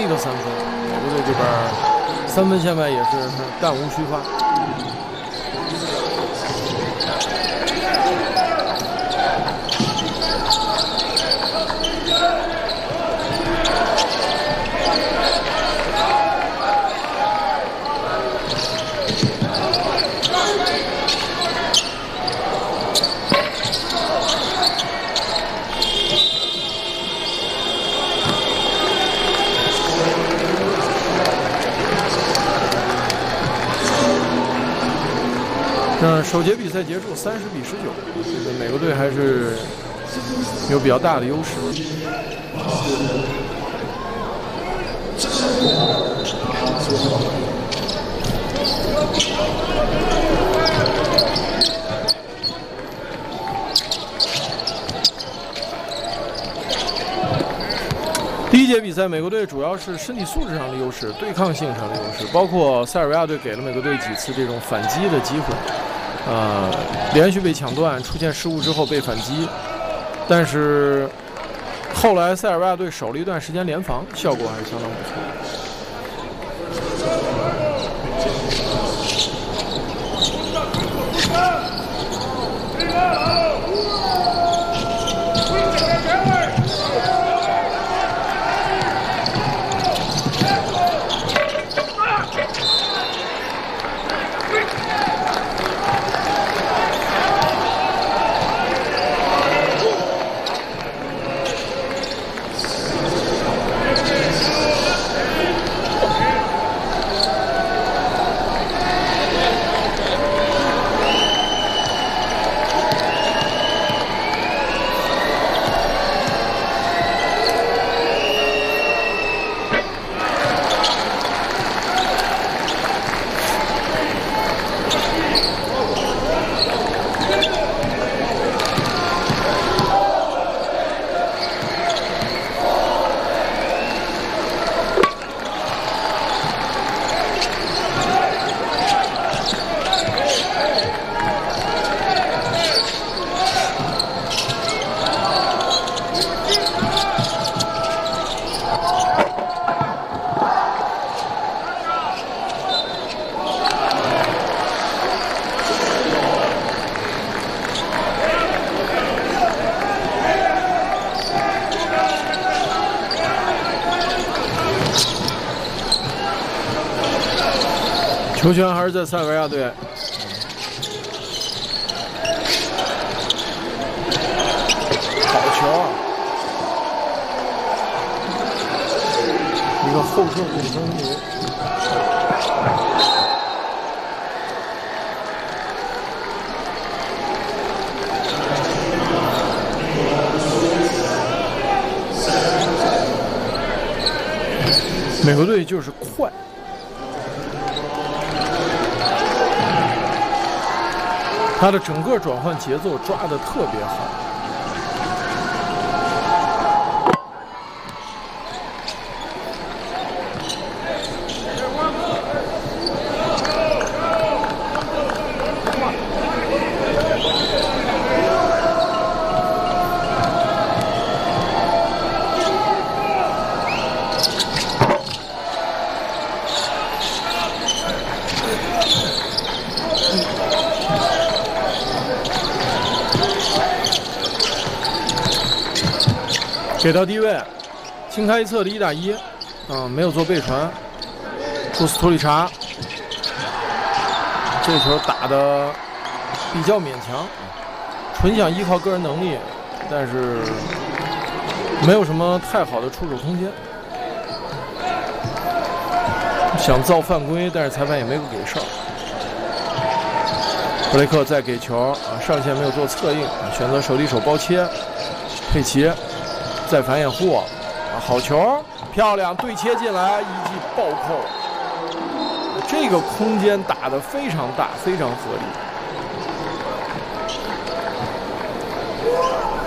一个3分，美国队这边3分线外也是弹无虚发。首节比赛结束，30比19，这个美国队还是有比较大的优势。第一节比赛，美国队主要是身体素质上的优势、对抗性上的优势，包括塞尔维亚队给了美国队几次这种反击的机会。连续被抢断，出现失误之后被反击，但是后来塞尔维亚队守了一段时间联防，效果还是相当不错。球权还是在塞尔维亚队。好球！一个后撤滚中球。美国队就是快。他的整个转换节奏抓得特别好。给到低位，轻开一侧的1打1，没有做背传。库斯图里查，这球打得比较勉强，纯想依靠个人能力，但是没有什么太好的出手空间。想造犯规，但是裁判也没有给哨。布雷克再给球，上线没有做策应，选择手递手包切，佩奇。再反掩护，好球，漂亮，对切进来，一记暴扣，这个空间打得非常大，非常合理。